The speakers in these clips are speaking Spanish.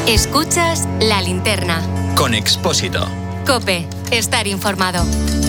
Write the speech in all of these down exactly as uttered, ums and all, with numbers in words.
Escuchas La Linterna. Con Expósito. COPE. Estar informado.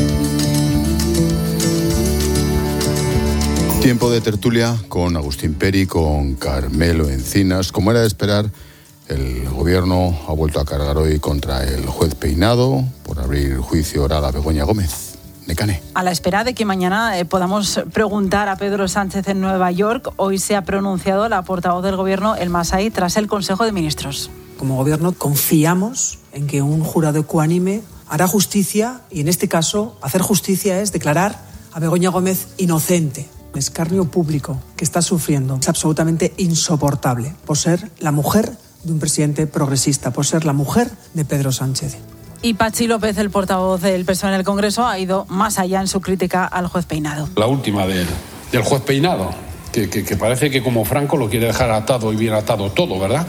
Tiempo de tertulia con Agustín Peri, con Carmelo Encinas. Como era de esperar, el gobierno ha vuelto a cargar hoy contra el juez Peinado por abrir juicio oral a Begoña Gómez. Necane. A la espera de que mañana eh, podamos preguntar a Pedro Sánchez en Nueva York, hoy se ha pronunciado la portavoz del gobierno, El Masai, tras el Consejo de Ministros. Como gobierno confiamos en que un jurado ecuánime hará justicia y en este caso hacer justicia es declarar a Begoña Gómez inocente. El escarnio público que está sufriendo es absolutamente insoportable por ser la mujer de un presidente progresista, por ser la mujer de Pedro Sánchez. Y Patxi López, el portavoz del P S O E en el Congreso, ha ido más allá en su crítica al juez Peinado. La última del, del juez Peinado, que, que, que parece que como Franco lo quiere dejar atado y bien atado todo, ¿verdad?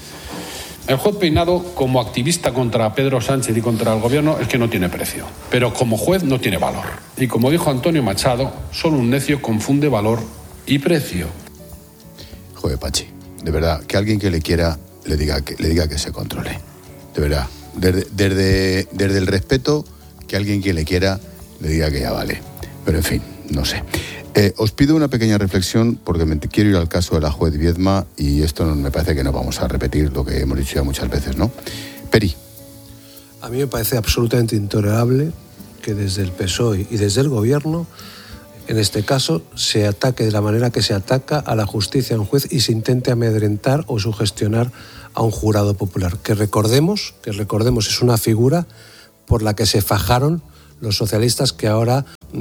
El juez Peinado, como activista contra Pedro Sánchez y contra el gobierno, es que no tiene precio. Pero como juez no tiene valor. Y como dijo Antonio Machado, solo un necio confunde valor y precio. Joder, Pachi, de verdad, que alguien que le quiera le diga que, le diga que se controle. De verdad, desde, desde, desde el respeto, que alguien que le quiera le diga que ya vale. Pero en fin, no sé. Eh, os pido una pequeña reflexión porque me quiero ir al caso de la juez Viedma y esto me parece que no vamos a repetir lo que hemos dicho ya muchas veces, ¿no? Peri. A mí me parece absolutamente intolerable que desde el P S O E y desde el Gobierno, en este caso, se ataque de la manera que se ataca a la justicia de un juez y se intente amedrentar o sugestionar a un jurado popular. Que recordemos, que recordemos, es una figura por la que se fajaron los socialistas que ahora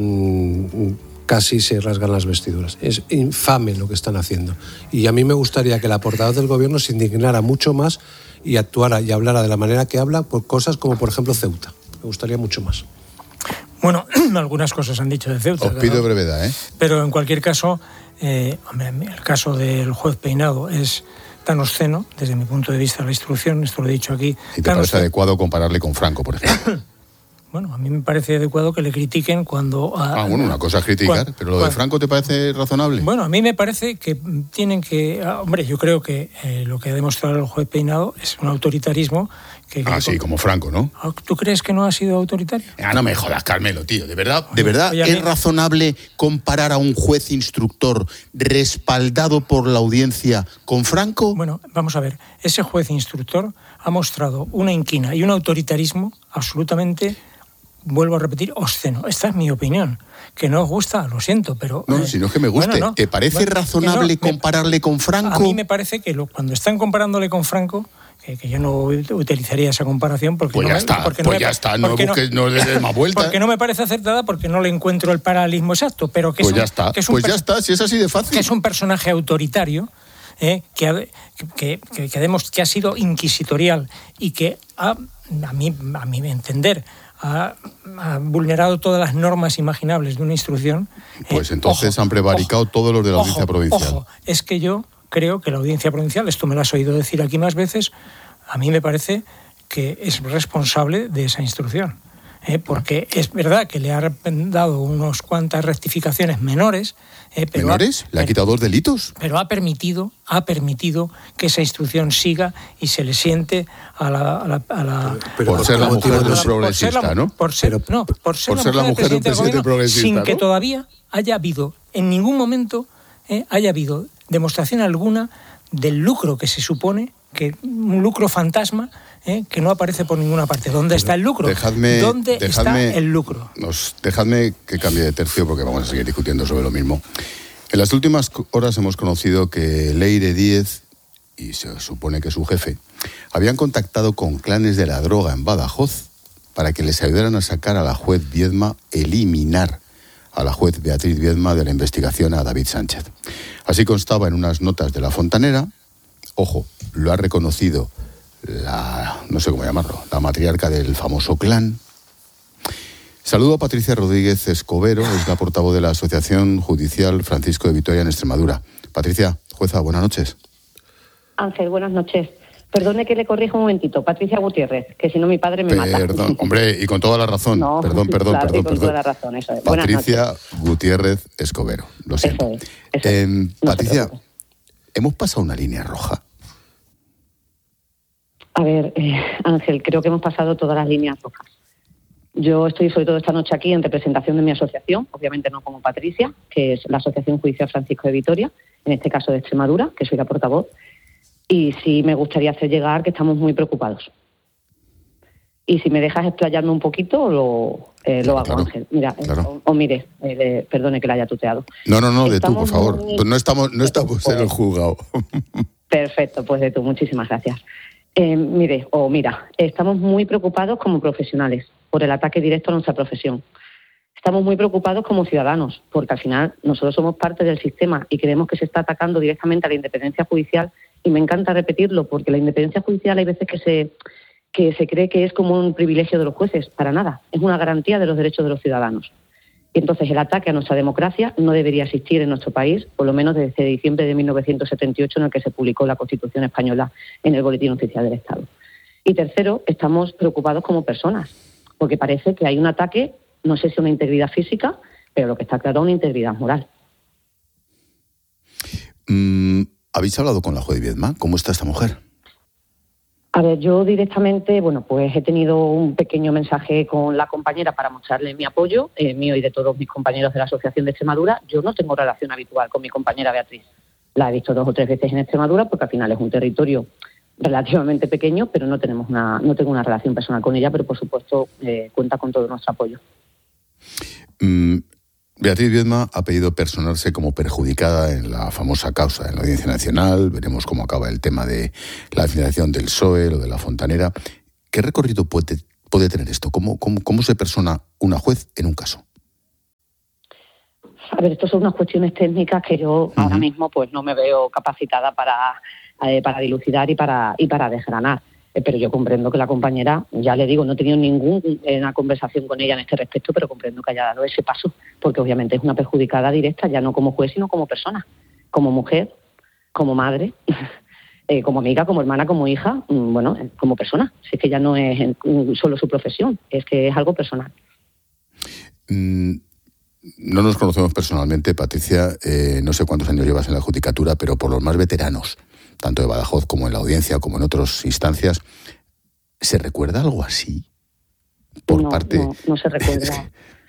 mmm, casi se rasgan las vestiduras. Es infame lo que están haciendo. Y a mí me gustaría que la portavoz del Gobierno se indignara mucho más y actuara y hablara de la manera que habla por cosas como, por ejemplo, Ceuta. Me gustaría mucho más. Bueno, algunas cosas han dicho de Ceuta. Os pido brevedad, ¿eh? Pero en cualquier caso, eh, hombre, el caso del juez Peinado es tan obsceno, desde mi punto de vista de la instrucción, esto lo he dicho aquí. ¿Y te parece obsceno adecuado compararle con Franco, por ejemplo? Bueno, a mí me parece adecuado que le critiquen cuando... A, ah, bueno, una cosa es criticar, cuando, pero lo de Franco ¿te parece razonable? Bueno, a mí me parece que tienen que... Ah, hombre, yo creo que eh, lo que ha demostrado el juez Peinado es un autoritarismo que... Ah, que sí, con, como Franco, ¿no? ¿Tú crees que no ha sido autoritario? Ah, no me jodas, Carmelo, tío. ¿De verdad, de verdad Oye, es mí... razonable comparar a un juez instructor respaldado por la audiencia con Franco? Bueno, vamos a ver. Ese juez instructor ha mostrado una inquina y un autoritarismo absolutamente... Vuelvo a repetir, obsceno. Esta es mi opinión. Que no os gusta, lo siento, pero... No, eh, si no es que me guste. Bueno, no, ¿Te parece bueno, razonable no, compararle me, con Franco? A mí me parece que lo, cuando están comparándole con Franco, que, que yo no utilizaría esa comparación porque... Pues no ya me, está, porque pues no ya me, está, no busques, no le des más vueltas. Porque no me parece acertada, porque no le encuentro el paralelismo exacto, pero que pues es un, ya está, que es un pues ya está, si es así de fácil. Que es un personaje autoritario, eh, que, ha, que, que, que, demos, que ha sido inquisitorial y que ha, a mí, a mi entender... Ha, ha vulnerado todas las normas imaginables de una instrucción. Pues eh, entonces ojo, han prevaricado ojo, todos los de la ojo, audiencia provincial. Ojo, es que yo creo que la audiencia provincial, esto me lo has oído decir aquí más veces, a mí me parece que es responsable de esa instrucción. Eh, porque es verdad que le ha dado unas cuantas rectificaciones menores. Eh, pero ¿Menores? Ha, ¿Le ha quitado dos delitos? Pero ha permitido, ha permitido que esa instrucción siga y se le siente a la... A la, a la pero por, por ser la mujer del progresista, ¿no? Por ser, no, por ser, por ser la mujer del presidente progresista, sin ¿no? que todavía haya habido, en ningún momento, eh, haya habido demostración alguna del lucro que se supone, que un lucro fantasma, ¿eh? que no aparece por ninguna parte. ¿Dónde está el lucro? Dejadme, ¿Dónde dejadme, está el lucro? Nos, dejadme que cambie de tercio porque vamos a seguir discutiendo sobre lo mismo. En las últimas horas hemos conocido que Leire Díez, y se supone que su jefe, habían contactado con clanes de la droga en Badajoz para que les ayudaran a sacar a la juez Viedma, eliminar a la juez Beatriz Viedma de la investigación a David Sánchez. Así constaba en unas notas de La Fontanera. Ojo, lo ha reconocido la, no sé cómo llamarlo, la matriarca del famoso clan. Saludo a Patricia Rodríguez Escobero, es la portavoz de la Asociación Judicial Francisco de Vitoria en Extremadura. Patricia, jueza, buenas noches. Ángel, buenas noches. Perdone que le corrija un momentito, Patricia Gutiérrez, que si no mi padre me perdón, mata. Perdón, hombre, y con toda la razón. No, perdón, perdón, claro, perdón, con perdón. toda la razón, eso es. Patricia Gutiérrez Escobero, lo siento. Eso es, eso eh, es. No Patricia, ¿hemos pasado una línea roja? A ver, eh, Ángel, creo que hemos pasado todas las líneas rojas. Yo estoy sobre todo esta noche aquí en representación de mi asociación, obviamente no como Patricia, que es la Asociación Judicial Francisco de Vitoria, en este caso de Extremadura, que soy la portavoz, y sí me gustaría hacer llegar que estamos muy preocupados. Y si me dejas explayarme un poquito, lo, eh, claro, lo hago, claro, Ángel. Mira, claro. o, o mire, eh, perdone que la haya tuteado. No, no, no, de tú, por favor. Muy... No estamos, no estamos en el juzgado. Perfecto, pues de tú, muchísimas gracias. Eh, mire, o mira, estamos muy preocupados como profesionales por el ataque directo a nuestra profesión. Estamos muy preocupados como ciudadanos, porque al final nosotros somos parte del sistema y creemos que se está atacando directamente a la independencia judicial, y me encanta repetirlo, porque la independencia judicial hay veces que se, que se cree que es como un privilegio de los jueces. Para nada, es una garantía de los derechos de los ciudadanos. Y entonces el ataque a nuestra democracia no debería existir en nuestro país, por lo menos desde diciembre de mil novecientos setenta y ocho, en el que se publicó la Constitución española en el Boletín Oficial del Estado. Y tercero, estamos preocupados como personas, porque parece que hay un ataque, no sé si una integridad física, pero lo que está claro es una integridad moral. Mm, ¿Habéis hablado con la juez Viedma? ¿Cómo está esta mujer? A ver, yo directamente, bueno, pues he tenido un pequeño mensaje con la compañera para mostrarle mi apoyo, eh, mío y de todos mis compañeros de la Asociación de Extremadura. Yo no tengo relación habitual con mi compañera Beatriz. La he visto dos o tres veces en Extremadura, porque al final es un territorio relativamente pequeño, pero no tenemos una, no tengo una relación personal con ella, pero por supuesto eh, cuenta con todo nuestro apoyo. Mm, Beatriz Viedma ha pedido personarse como perjudicada en la famosa causa en la Audiencia Nacional. Veremos cómo acaba el tema de la financiación del P S O E, lo de la Fontanera. ¿Qué recorrido puede, puede tener esto? ¿Cómo, cómo, ¿Cómo se persona una juez en un caso? A ver, estas son unas cuestiones técnicas que yo uh-huh. ahora mismo pues no me veo capacitada para, eh, para dilucidar y para, y para desgranar. Eh, pero yo comprendo que la compañera, ya le digo, no he tenido ninguna conversación con ella en este respecto, pero comprendo que haya dado ese paso, porque obviamente es una perjudicada directa, ya no como juez, sino como persona, como mujer, como madre, eh, como amiga, como hermana, como hija, bueno, como persona. Si es que ya no es solo su profesión, es que es algo personal. Mm. No nos conocemos personalmente, Patricia, eh, no sé cuántos años llevas en la judicatura, pero por los más veteranos, tanto de Badajoz como en la audiencia, como en otras instancias, ¿se recuerda algo así? Por no, parte... no, no se recuerda.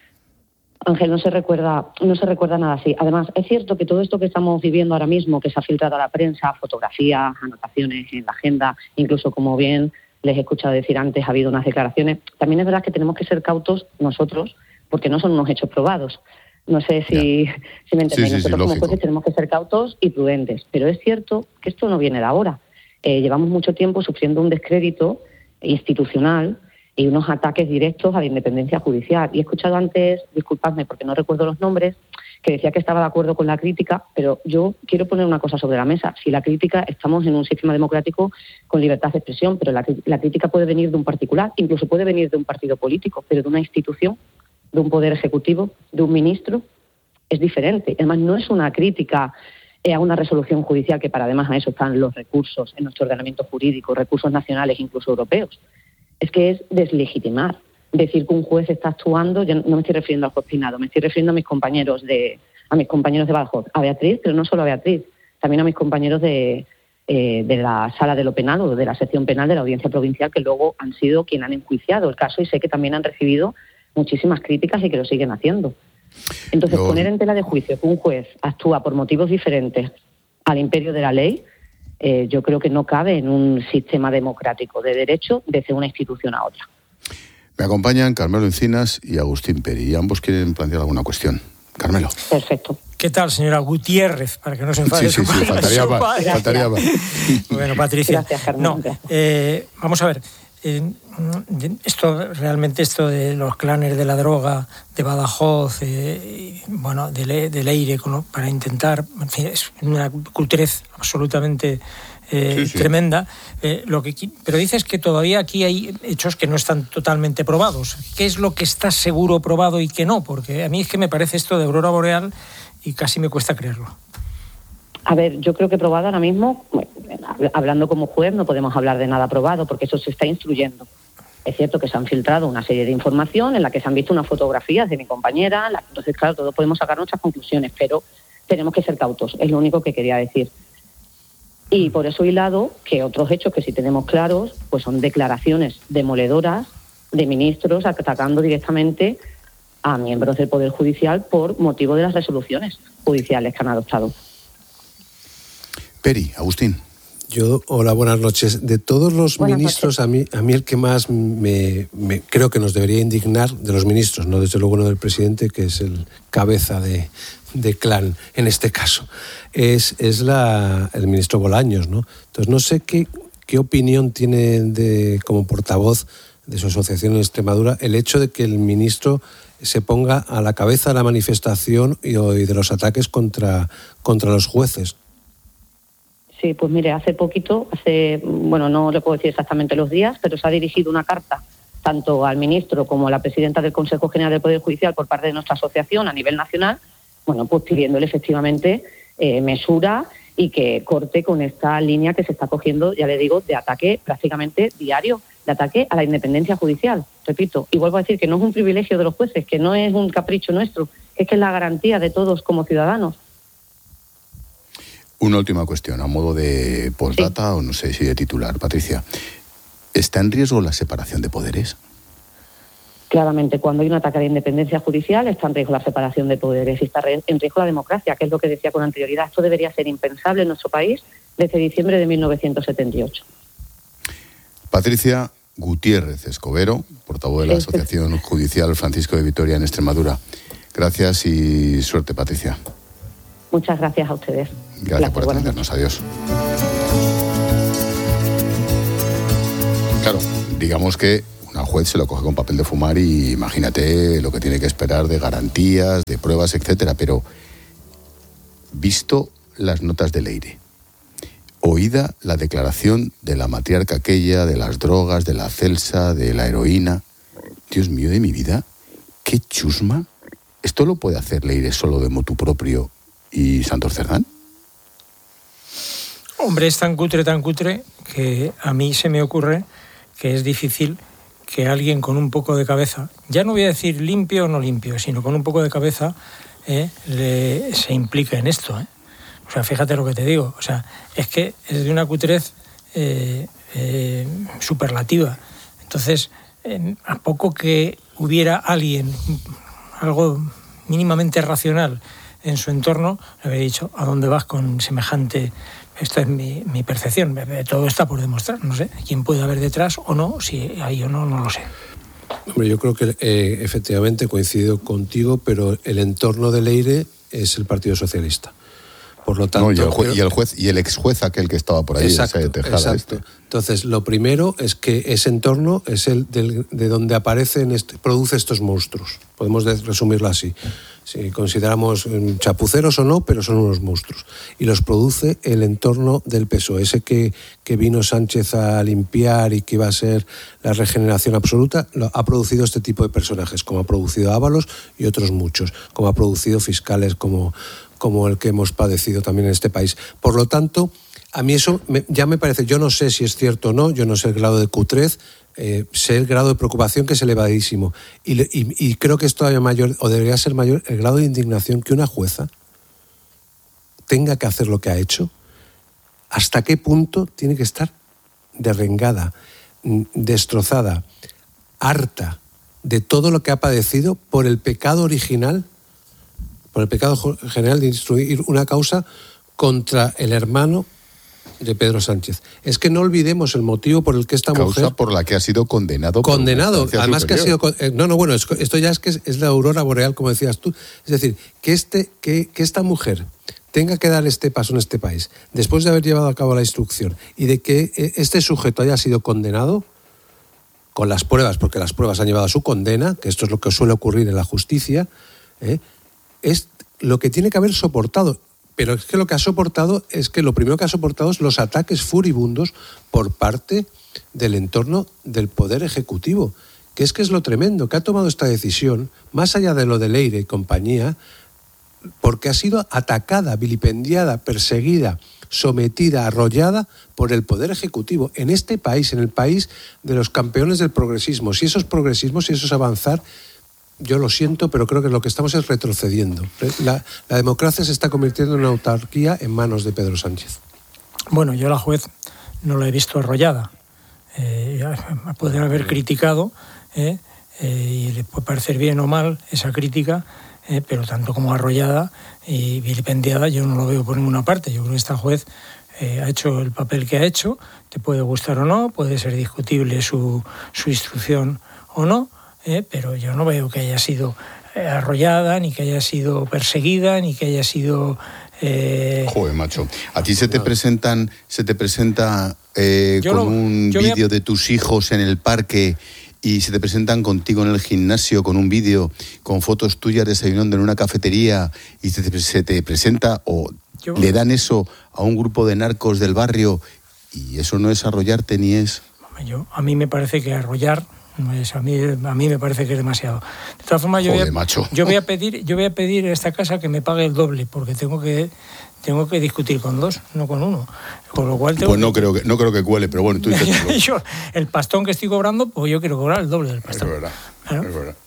Ángel, no se recuerda, no se recuerda nada así. Además, es cierto que todo esto que estamos viviendo ahora mismo, que se ha filtrado a la prensa, fotografías, anotaciones en la agenda, incluso, como bien les he escuchado decir antes, ha habido unas declaraciones. También es verdad que tenemos que ser cautos nosotros, porque no son unos hechos probados. No sé si, si me entendéis. Sí, sí, Nosotros sí, como jueces tenemos que ser cautos y prudentes. Pero es cierto que esto no viene de ahora. Eh, llevamos mucho tiempo sufriendo un descrédito institucional y unos ataques directos a la independencia judicial. Y he escuchado antes, disculpadme porque no recuerdo los nombres, que decía que estaba de acuerdo con la crítica, pero yo quiero poner una cosa sobre la mesa. Si la crítica, estamos en un sistema democrático con libertad de expresión, pero la, la crítica puede venir de un particular, incluso puede venir de un partido político, pero de una institución, de un poder ejecutivo, de un ministro, es diferente. Además, no es una crítica eh, a una resolución judicial, que para además a eso están los recursos en nuestro ordenamiento jurídico, recursos nacionales, incluso europeos. Es que es deslegitimar, decir que un juez está actuando. Yo no me estoy refiriendo al juez Peinado, me estoy refiriendo a mis compañeros de, a mis compañeros de Badajoz, a Beatriz, pero no solo a Beatriz, también a mis compañeros de, eh, de la Sala de lo Penal o de la sección penal de la Audiencia Provincial, que luego han sido quienes han enjuiciado el caso, y sé que también han recibido muchísimas críticas y que lo siguen haciendo. Entonces, Yo... poner en tela de juicio que un juez actúa por motivos diferentes al imperio de la ley, eh, yo creo que no cabe en un sistema democrático de derecho desde una institución a otra. Me acompañan Carmelo Encinas y Agustín Peri, y ambos quieren plantear alguna cuestión. Carmelo. Perfecto. ¿Qué tal, señora Gutiérrez? Para que no se enfade. Sí, sí, sí, faltaría más. Faltaría más. Bueno, Patricia. Gracias, Carmelo. No, eh, vamos a ver. Eh, esto realmente esto de los clanes de la droga de Badajoz, eh, bueno, de, Le, de Leire, para intentar, en fin, es una culturez absolutamente eh, sí, sí. tremenda. Eh, lo que, pero dices que todavía aquí hay hechos que no están totalmente probados. ¿Qué es lo que está seguro probado y qué no? Porque a mí es que me parece esto de aurora boreal y casi me cuesta creerlo. A ver, yo creo que probado ahora mismo, bueno, hablando como juez, no podemos hablar de nada probado, porque eso se está instruyendo. Es cierto que se han filtrado una serie de información en la que se han visto unas fotografías de mi compañera, entonces, claro, todos podemos sacar nuestras conclusiones, pero tenemos que ser cautos, es lo único que quería decir. Y por eso hilado que otros hechos que sí tenemos claros, pues son declaraciones demoledoras de ministros atacando directamente a miembros del Poder Judicial por motivo de las resoluciones judiciales que han adoptado. Peri, Agustín. Yo, hola, buenas noches. De todos los buenas ministros, a mí, a mí el que más me, me creo que nos debería indignar, de los ministros, no desde luego uno del presidente, que es el cabeza de, de clan en este caso, es, es la, el ministro Bolaños, ¿no? Entonces no sé qué, qué opinión tiene de, como portavoz de su asociación en Extremadura el hecho de que el ministro se ponga a la cabeza de la manifestación y, y de los ataques contra, contra los jueces. Sí, pues mire, hace poquito, hace, bueno, no le puedo decir exactamente los días, pero se ha dirigido una carta tanto al ministro como a la presidenta del Consejo General del Poder Judicial por parte de nuestra asociación a nivel nacional, bueno, pues pidiéndole efectivamente eh, mesura y que corte con esta línea que se está cogiendo, ya le digo, de ataque prácticamente diario, de ataque a la independencia judicial, repito, y vuelvo a decir que no es un privilegio de los jueces, que no es un capricho nuestro, es que es la garantía de todos como ciudadanos. Una última cuestión, a modo de postdata sí. o no sé si de titular. Patricia, ¿está en riesgo la separación de poderes? Claramente, cuando hay un ataque a la independencia judicial está en riesgo la separación de poderes y está en riesgo la democracia, que es lo que decía con anterioridad. Esto debería ser impensable en nuestro país desde diciembre de mil novecientos setenta y ocho. Patricia Gutiérrez Escobero, portavoz de la sí, Asociación sí. Judicial Francisco de Vitoria en Extremadura. Gracias y suerte, Patricia. Muchas gracias a ustedes. Gracias, gracias por atendernos. Adiós. Claro, digamos que una juez se lo coge con papel de fumar y imagínate lo que tiene que esperar de garantías, de pruebas, etcétera. Pero visto las notas de Leire, oída la declaración de la matriarca aquella, de las drogas, de la celsa, de la heroína, Dios mío de mi vida, qué chusma. ¿Esto lo puede hacer Leire solo de motu propio y Santos Cerdán? Hombre, es tan cutre, tan cutre, que a mí se me ocurre que es difícil que alguien con un poco de cabeza, ya no voy a decir limpio o no limpio, sino con un poco de cabeza, eh, le, se implique en esto. Eh. O sea, fíjate lo que te digo. O sea, es que es de una cutrez eh, eh, superlativa. Entonces, eh, a poco que hubiera alguien, algo mínimamente racional en su entorno, le habría dicho, ¿a dónde vas con semejante...? Esta es mi, mi percepción. Todo está por demostrar. No sé quién puede haber detrás o no, si hay o no, no lo sé. Hombre, yo creo que eh, efectivamente coincido contigo, pero el entorno de Leire es el Partido Socialista. Por lo tanto, no, y, el juez, pero... y el juez y el ex juez aquel que estaba por ahí, exacto, ese Tejada. Exacto. Este. Entonces, lo primero es que ese entorno es el del, de donde aparecen, este, produce estos monstruos. Podemos resumirlo así. Si consideramos chapuceros o no, pero son unos monstruos. Y los produce el entorno del P S O E. Ese que, que vino Sánchez a limpiar y que iba a ser la regeneración absoluta, lo, ha producido este tipo de personajes, como ha producido Ábalos y otros muchos, como ha producido fiscales como, como el que hemos padecido también en este país. Por lo tanto, a mí eso me, ya me parece, yo no sé si es cierto o no, yo no sé el grado de cutrez, Eh, sé el grado de preocupación que es elevadísimo y, y, y creo que es todavía mayor, o debería ser mayor, el grado de indignación que una jueza tenga que hacer lo que ha hecho. ¿Hasta qué punto tiene que estar derrengada, destrozada, harta de todo lo que ha padecido por el pecado original, por el pecado general de instruir una causa contra el hermano de Pedro Sánchez? Es que no olvidemos el motivo por el que esta causa mujer... Causa por la que ha sido condenado. Condenado, además superior. que ha sido... No, no, bueno, esto ya es que es la aurora boreal, como decías tú. Es decir, que, este, que, que esta mujer tenga que dar este paso en este país, después de haber llevado a cabo la instrucción, y de que este sujeto haya sido condenado con las pruebas, porque las pruebas han llevado a su condena, que esto es lo que suele ocurrir en la justicia, ¿eh? es lo que tiene que haber soportado. Pero es que lo que ha soportado es que lo primero que ha soportado es los ataques furibundos por parte del entorno del Poder Ejecutivo, que es que es lo tremendo, que ha tomado esta decisión, más allá de lo de Leire y compañía, porque ha sido atacada, vilipendiada, perseguida, sometida, arrollada por el Poder Ejecutivo en este país, en el país de los campeones del progresismo. Si eso es progresismo, si eso es avanzar, yo lo siento, pero creo que lo que estamos es retrocediendo. La, la democracia se está convirtiendo en una autarquía en manos de Pedro Sánchez. Bueno, yo la juez no la he visto arrollada. Eh, podría haber criticado, eh, eh, y le puede parecer bien o mal esa crítica, eh, pero tanto como arrollada y vilipendiada yo no lo veo por ninguna parte. Yo creo que esta juez eh, ha hecho el papel que ha hecho, te puede gustar o no, puede ser discutible su, su instrucción o no, eh, pero yo no veo que haya sido eh, arrollada, ni que haya sido perseguida, ni que haya sido... Eh... Joder, macho. A ti se te presentan, se te presenta eh, con lo, un vídeo a... de tus hijos en el parque y se te presentan contigo en el gimnasio con un vídeo con fotos tuyas desayunando en una cafetería y se te, se te presenta o yo... le dan eso a un grupo de narcos del barrio y eso no es arrollarte ni es... Yo, a mí me parece que arrollar... A mí, a mí me parece que es demasiado. De todas formas, yo, Joder, voy a, macho. yo voy a pedir, yo voy a pedir a esta casa que me pague el doble, porque tengo que tengo que discutir con dos, no con uno. Con lo cual tengo pues no que... creo que no creo que cuele, pero bueno, tú dices. yo, el pastón que estoy cobrando, pues yo quiero cobrar el doble del pastón. Es verdad. ¿No? Es verdad.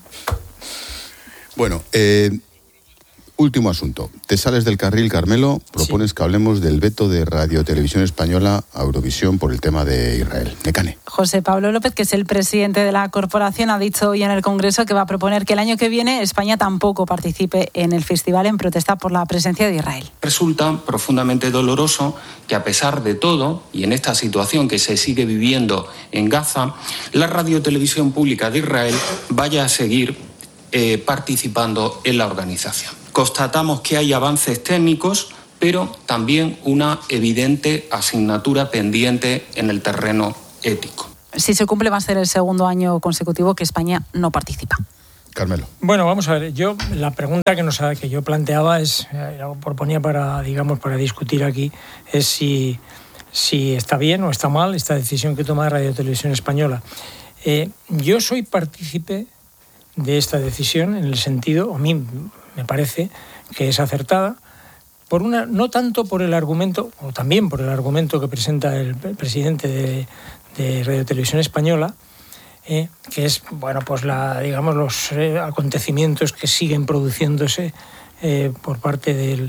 Bueno, eh, último asunto. Te sales del carril, Carmelo, propones sí. que hablemos del veto de Radio Televisión Española a Eurovisión por el tema de Israel. Mecane. José Pablo López, que es el presidente de la corporación, ha dicho hoy en el Congreso que va a proponer que el año que viene España tampoco participe en el festival en protesta por la presencia de Israel. Resulta profundamente doloroso que a pesar de todo, y en esta situación que se sigue viviendo en Gaza, la Radio Televisión Pública de Israel vaya a seguir eh, participando en la organización. Constatamos que hay avances técnicos, pero también una evidente asignatura pendiente en el terreno ético. Si se cumple, va a ser el segundo año consecutivo que España no participa. Carmelo. Bueno, vamos a ver. Yo la pregunta que nos que yo planteaba es, eh, proponía para, digamos, para discutir aquí, es si, si está bien o está mal esta decisión que toma Radio Televisión Española. Eh, yo soy partícipe de esta decisión en el sentido, a mí me parece que es acertada, por una, no tanto por el argumento, o también por el argumento que presenta el presidente de, de Radio Televisión Española, eh, que es, bueno, pues la, digamos, los eh, acontecimientos que siguen produciéndose eh, por parte del,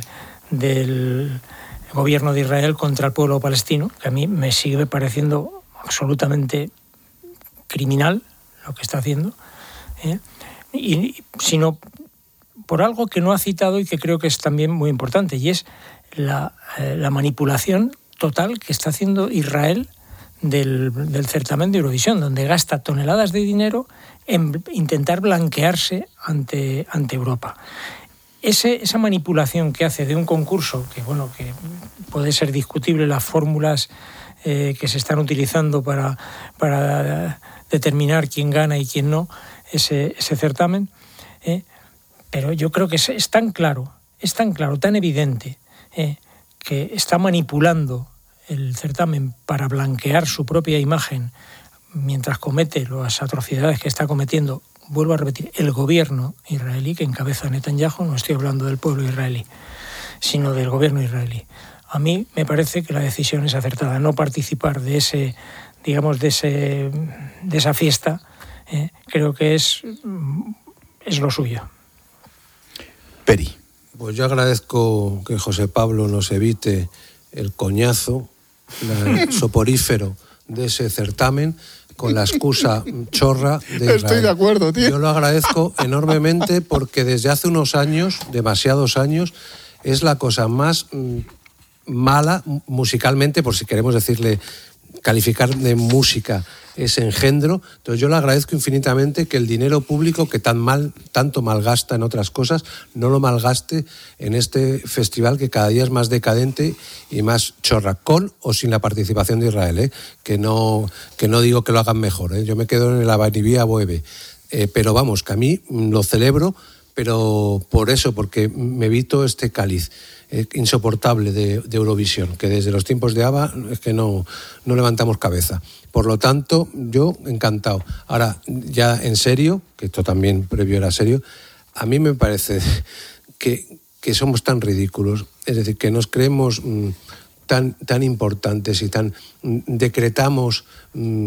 del gobierno de Israel contra el pueblo palestino, que a mí me sigue pareciendo absolutamente criminal lo que está haciendo, eh, y sino por algo que no ha citado y que creo que es también muy importante, y es la, eh, la manipulación total que está haciendo Israel del, del certamen de Eurovisión, donde gasta toneladas de dinero en intentar blanquearse ante, ante Europa. Ese, esa manipulación que hace de un concurso, que bueno, que puede ser discutible las fórmulas eh, que se están utilizando para, para determinar quién gana y quién no, ese, ese certamen, eh, pero yo creo que es, es tan claro, es tan claro, tan evidente, eh, que está manipulando el certamen para blanquear su propia imagen mientras comete las atrocidades que está cometiendo, vuelvo a repetir, el gobierno israelí que encabeza Netanyahu, no estoy hablando del pueblo israelí, sino del gobierno israelí. A mí me parece que la decisión es acertada, no participar de ese, digamos, de ese, de esa fiesta, eh, creo que es, es lo suyo. Peri. Pues yo agradezco que José Pablo nos evite el coñazo, el soporífero de ese certamen con la excusa chorra de Israel. Estoy de acuerdo, tío. Yo lo agradezco enormemente porque desde hace unos años, demasiados años, es la cosa más mmm, mala musicalmente, por si queremos decirle, calificar de música ese engendro. Entonces yo le agradezco infinitamente que el dinero público que tan mal, tanto malgasta en otras cosas, no lo malgaste en este festival que cada día es más decadente y más chorra, con o sin la participación de Israel, ¿eh? que, no, que no digo que lo hagan mejor, ¿eh? Yo me quedo en el Abanivía Boeve, eh, pero vamos, que a mí lo celebro, pero por eso, porque me evito este cáliz eh, insoportable de, de Eurovisión, que desde los tiempos de ABBA es que no, no levantamos cabeza. Por lo tanto, yo encantado. Ahora, ya en serio, que esto también previo era serio, a mí me parece que, que somos tan ridículos, es decir, que nos creemos mmm, tan, tan importantes y tan mmm, decretamos mmm,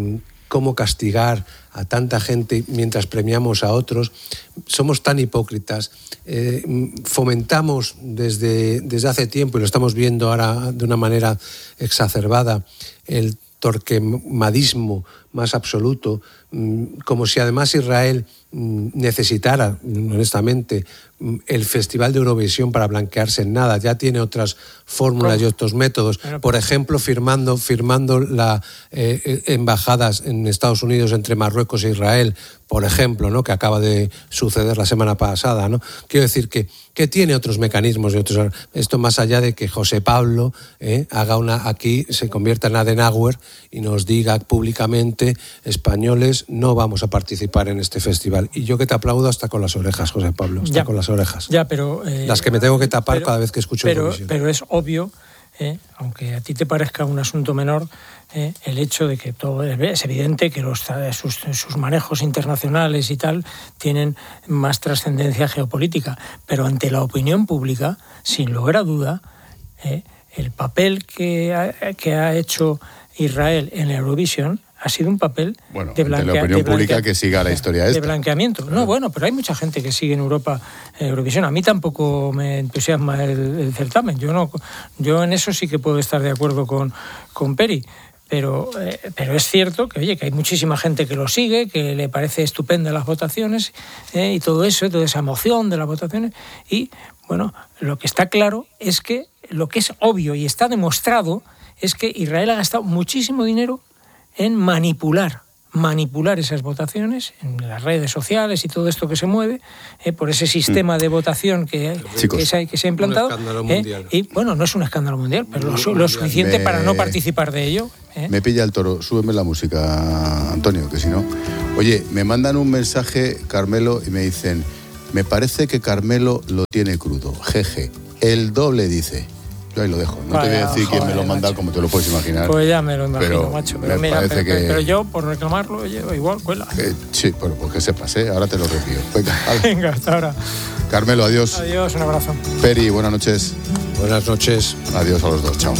cómo castigar a tanta gente mientras premiamos a otros. Somos tan hipócritas, eh, fomentamos desde, desde hace tiempo, y lo estamos viendo ahora de una manera exacerbada, el torquemadismo más absoluto, como si además Israel necesitara, honestamente, el Festival de Eurovisión para blanquearse en nada. Ya tiene otras fórmulas ¿Cómo? y otros métodos. Por ejemplo, firmando, firmando las eh, embajadas en Estados Unidos entre Marruecos e Israel, por ejemplo, ¿no? Que acaba de suceder la semana pasada, ¿no? Quiero decir que, que tiene otros mecanismos y otros. Esto más allá de que José Pablo eh, haga una aquí, se convierta en Adenauer y nos diga públicamente: españoles, no vamos a participar en este festival. Y yo que te aplaudo hasta con las orejas, José Pablo, hasta ya, con las orejas. Ya, pero eh, las que me tengo que tapar pero, cada vez que escucho pero, Eurovisión. Pero es obvio, eh, aunque a ti te parezca un asunto menor, eh, el hecho de que todo es evidente que los, sus, sus manejos internacionales y tal tienen más trascendencia geopolítica, pero ante la opinión pública, sin lugar a duda, eh, el papel que ha, que ha hecho Israel en Eurovisión ha sido un papel bueno, de, blanquea, la opinión de, blanquea, pública que siga la historia de esta. blanqueamiento. No, bueno, pero hay mucha gente que sigue en Europa Eurovisión. A mí tampoco me entusiasma el, el certamen. Yo no, yo en eso sí que puedo estar de acuerdo con, con Peri. Pero, eh, pero es cierto que, oye, que hay muchísima gente que lo sigue, que le parece estupenda las votaciones eh, y todo eso, toda esa emoción de las votaciones. Y, bueno, lo que está claro es que lo que es obvio y está demostrado es que Israel ha gastado muchísimo dinero en manipular, manipular esas votaciones en las redes sociales y todo esto que se mueve, eh, por ese sistema de votación que, que, se, que se ha implantado. Eh, y bueno, no es un escándalo mundial, pero lo, lo suficiente me, para no participar de ello. Eh. Me pilla el toro, súbeme la música, Antonio, que si no... Oye, me mandan un mensaje, Carmelo, y me dicen: me parece que Carmelo lo tiene crudo, jeje, el doble dice... Yo ahí lo dejo. No Vaya, te voy a decir joder, quién me lo manda, macho. Como te lo puedes imaginar. Pues ya me lo imagino, pero macho. Pero, mira, pero, que... pero yo, por reclamarlo, yo igual cuela. Eh, sí, pero pues que sepas, ¿eh? Ahora te lo repito. Venga, Venga, hasta ahora. Carmelo, adiós. Adiós, un abrazo. Peri, buenas noches. Buenas noches. Adiós a los dos, chao.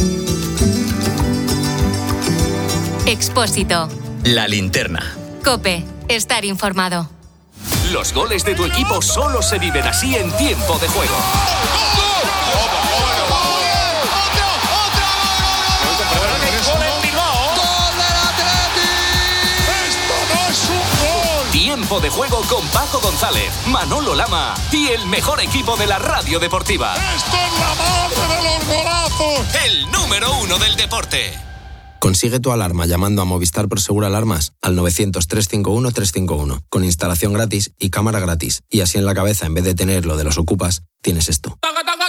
Expósito. La linterna. COPE. Estar informado. Los goles de tu equipo solo se viven así en tiempo de juego. Tiempo de juego con Paco González, Manolo Lama y el mejor equipo de la radio deportiva. ¡Esto es la madre de los golazos! El número uno del deporte. Consigue tu alarma llamando a Movistar Prosegur Alarmas al novecientos, trescientos cincuenta y uno, trescientos cincuenta y uno, con instalación gratis y cámara gratis. Y así en la cabeza, en vez de tener lo de los ocupas, tienes esto.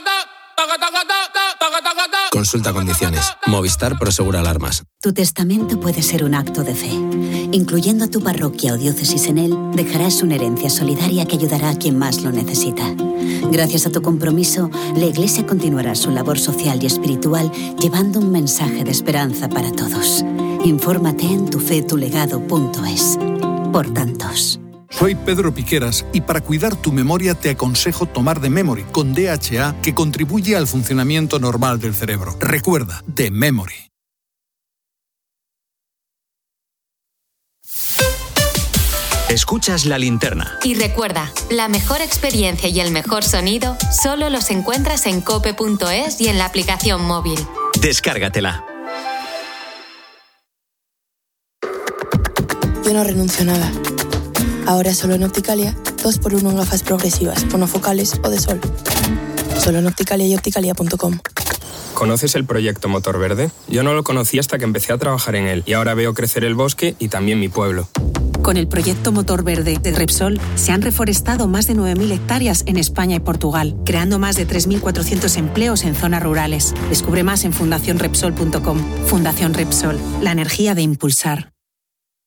Consulta condiciones. Movistar Prosegur Alarmas. Tu testamento puede ser un acto de fe. Incluyendo a tu parroquia o diócesis en él, dejarás una herencia solidaria que ayudará a quien más lo necesita. Gracias a tu compromiso, la Iglesia continuará su labor social y espiritual llevando un mensaje de esperanza para todos. Infórmate en tufetulegado punto es. Por tantos. Soy Pedro Piqueras y para cuidar tu memoria te aconsejo tomar The Memory con D H A, que contribuye al funcionamiento normal del cerebro. Recuerda, The Memory. Escuchas La Linterna. Y recuerda, la mejor experiencia y el mejor sonido solo los encuentras en cope punto es y en la aplicación móvil. Descárgatela. Yo no renuncio a nada. Ahora solo en Opticalia, dos por uno en gafas progresivas, monofocales o de sol. Solo en Opticalia y opticalia punto com. ¿Conoces el proyecto Motor Verde? Yo no lo conocí hasta que empecé a trabajar en él y ahora veo crecer el bosque y también mi pueblo. Con el proyecto Motor Verde de Repsol se han reforestado más de nueve mil hectáreas en España y Portugal, creando más de tres mil cuatrocientos empleos en zonas rurales. Descubre más en fundación repsol punto com. Fundación Repsol, la energía de impulsar.